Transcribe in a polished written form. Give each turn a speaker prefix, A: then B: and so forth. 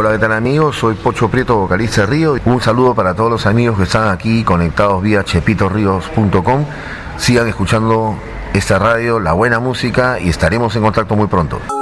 A: Hola, ¿qué tal amigos? Soy Pocho Prieto, vocalista de Río. Un saludo para todos los amigos que están aquí conectados vía chepitorrios.com. Sigan escuchando esta radio, la buena música, y estaremos en contacto muy pronto.